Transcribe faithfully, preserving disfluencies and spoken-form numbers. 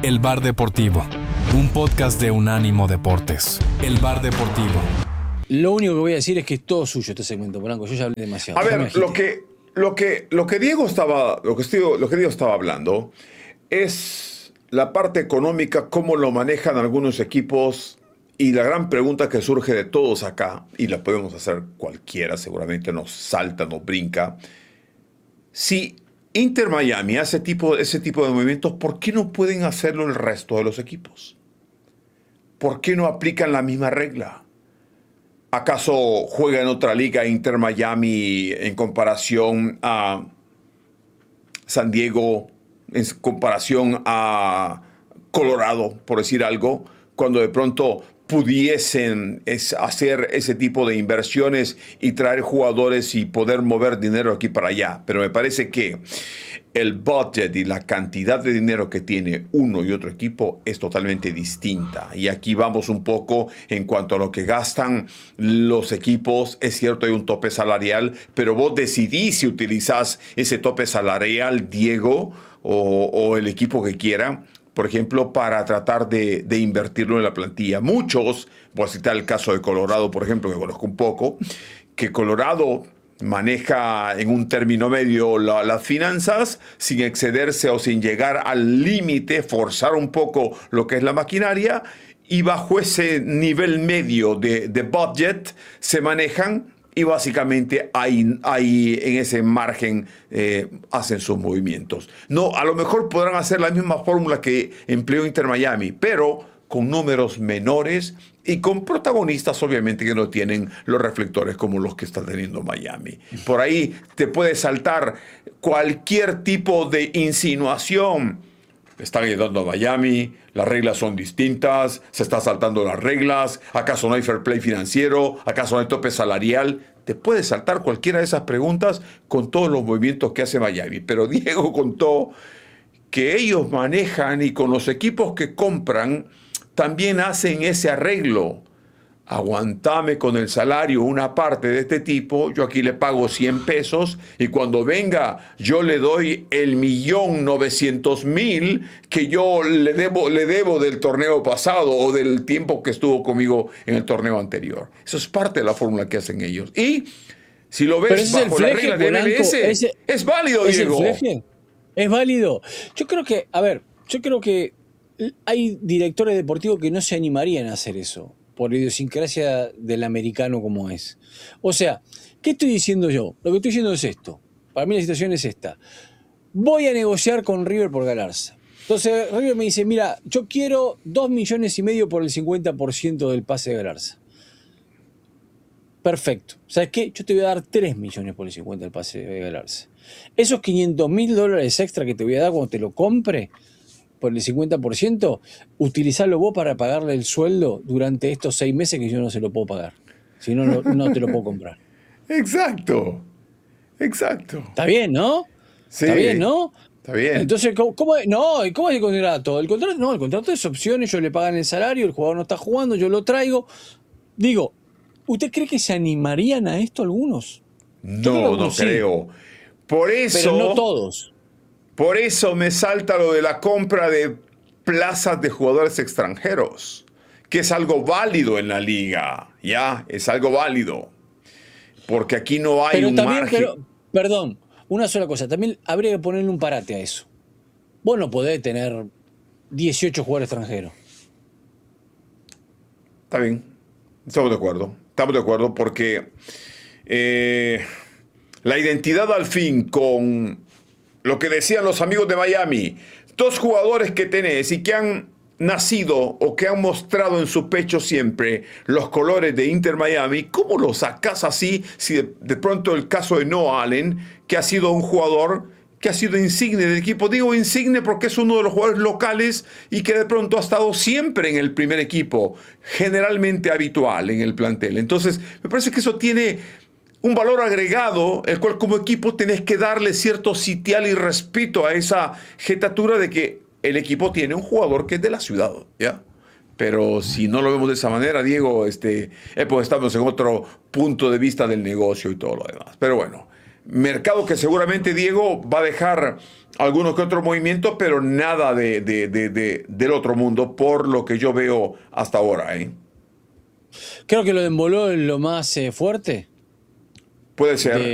El Bar Deportivo, un podcast de Unánimo Deportes. El Bar Deportivo. Lo único que voy a decir es que es todo suyo este segmento, Branco. Yo ya hablé demasiado. A ver, lo que, lo que, lo que Diego estaba, lo que Diego, lo que Diego estaba hablando es la parte económica, cómo lo manejan algunos equipos, y la gran pregunta que surge de todos acá, y la podemos hacer cualquiera, seguramente nos salta, nos brinca. Si Inter Miami hace tipo, ese tipo de movimientos, ¿por qué no pueden hacerlo el resto de los equipos? ¿Por qué no aplican la misma regla? ¿Acaso juega en otra liga Inter Miami en comparación a San Diego, en comparación a Colorado, por decir algo, cuando de pronto pudiesen es hacer ese tipo de inversiones y traer jugadores y poder mover dinero aquí para allá? Pero me parece que el budget y la cantidad de dinero que tiene uno y otro equipo es totalmente distinta. Y aquí vamos un poco en cuanto a lo que gastan los equipos. Es cierto, hay un tope salarial, pero vos decidís si utilizás ese tope salarial, Diego, o, o el equipo que quiera, por ejemplo, para tratar de, de invertirlo en la plantilla. Muchos, voy a citar el caso de Colorado, por ejemplo, que conozco un poco, que Colorado maneja en un término medio la, las finanzas sin excederse o sin llegar al límite, forzar un poco lo que es la maquinaria, y bajo ese nivel medio de, de budget se manejan y básicamente ahí, ahí en ese margen eh, hacen sus movimientos. No, a lo mejor podrán hacer la misma fórmula que empleó Inter Miami, pero con números menores y con protagonistas obviamente que no tienen los reflectores como los que está teniendo Miami. Por ahí te puede saltar cualquier tipo de insinuación. Están ayudando a Miami, las reglas son distintas, se está saltando las reglas, ¿acaso no hay fair play financiero? ¿Acaso no hay tope salarial? Te puede saltar cualquiera de esas preguntas con todos los movimientos que hace Miami. Pero Diego contó que ellos manejan y con los equipos que compran también hacen ese arreglo. Aguantame con el salario una parte de este tipo, yo aquí le pago cien pesos y cuando venga yo le doy el millón novecientos mil que yo le debo, le debo del torneo pasado o del tiempo que estuvo conmigo en el torneo anterior. Eso es parte de la fórmula que hacen ellos. Y si lo ves bajo la regla de M L S, ese, es válido, ¿es Diego? El fleje? Es válido. Yo creo que, a ver, yo creo que hay directores deportivos que no se animarían a hacer eso, por la idiosincrasia del americano como es. O sea, ¿qué estoy diciendo yo? Lo que estoy diciendo es esto. Para mí la situación es esta. Voy a negociar con River por Galarza. Entonces River me dice, mira, yo quiero dos millones y medio por el cincuenta por ciento del pase de Galarza. Perfecto. ¿Sabes qué? Yo te voy a dar tres millones por el cincuenta del pase de Galarza. Esos quinientos mil dólares extra que te voy a dar cuando te lo compre, por el cincuenta por ciento, utilizarlo vos para pagarle el sueldo durante estos seis meses que yo no se lo puedo pagar. Si no, no, no te lo puedo comprar. Exacto. Exacto. Está bien, ¿no? Sí. Está bien, ¿no? Está bien. Entonces, ¿cómo, cómo, no, ¿cómo es el contrato? El contrato no, el contrato es opciones, ellos le pagan el salario, el jugador no está jugando, yo lo traigo. Digo, ¿usted cree que se animarían a esto algunos? No, creo no sí. creo. Por eso... Pero no todos. Por eso me salta lo de la compra de plazas de jugadores extranjeros, que es algo válido en la liga, ¿ya? Es algo válido. Porque aquí no hay pero un también, margen. Pero, perdón, una sola cosa. También habría que ponerle un parate a eso. Vos no podés tener dieciocho jugadores extranjeros. Está bien. Estamos de acuerdo. Estamos de acuerdo porque eh, la identidad al fin con... Lo que decían los amigos de Miami, dos jugadores que tenés y que han nacido o que han mostrado en su pecho siempre los colores de Inter Miami, ¿cómo lo sacás así si de, de pronto el caso de Noah Allen, que ha sido un jugador que ha sido insigne del equipo? Digo insigne porque es uno de los jugadores locales y que de pronto ha estado siempre en el primer equipo, generalmente habitual en el plantel. Entonces, me parece que eso tiene un valor agregado, el cual como equipo tenés que darle cierto sitial y respeto a esa jetatura de que el equipo tiene un jugador que es de la ciudad, ¿ya? Pero si no lo vemos de esa manera, Diego, este, eh, pues estamos en otro punto de vista del negocio y todo lo demás. Pero bueno, Mercado que seguramente Diego va a dejar alguno que otro movimiento, pero nada de, de, de, de, del otro mundo, por lo que yo veo hasta ahora. ¿eh? Creo que lo de Embolo es lo más eh, fuerte. Puede ser. De,